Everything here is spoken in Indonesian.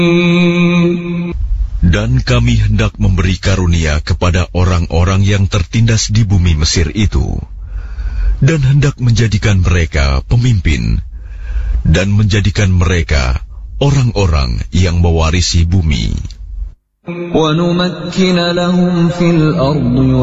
Dan kami hendak memberi karunia kepada orang-orang yang tertindas di bumi Mesir itu, dan hendak menjadikan mereka pemimpin, dan menjadikan mereka orang-orang yang mewarisi bumi.